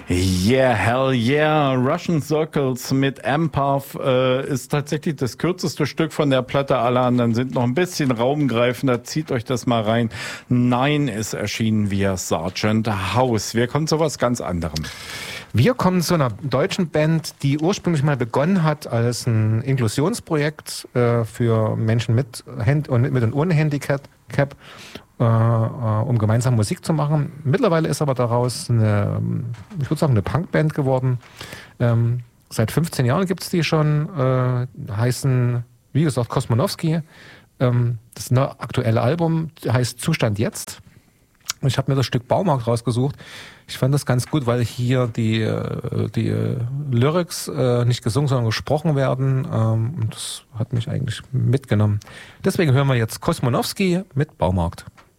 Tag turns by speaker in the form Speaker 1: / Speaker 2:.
Speaker 1: Yeah, hell yeah. Russian Circles mit Empath ist tatsächlich das kürzeste Stück von der Platte. Alle anderen sind noch ein bisschen raumgreifender. Zieht euch das mal rein. Nein ist erschienen via Sergeant House. Wir kommen zu was ganz anderem.
Speaker 2: Wir kommen zu einer deutschen Band, die ursprünglich mal begonnen hat als ein Inklusionsprojekt für Menschen mit und ohne Handicap, um gemeinsam Musik zu machen. Mittlerweile ist aber daraus ich würde sagen, eine Punkband geworden. Seit 15 Jahren gibt es die schon, heißen, wie gesagt, Kosmonowski. Das aktuelle Album heißt Zustand jetzt. Ich habe mir das Stück Baumarkt rausgesucht. Ich fand das ganz gut, weil hier die Lyrics nicht gesungen, sondern gesprochen werden. Und das hat mich eigentlich mitgenommen. Deswegen hören wir jetzt Kosmonowski mit Baumarkt.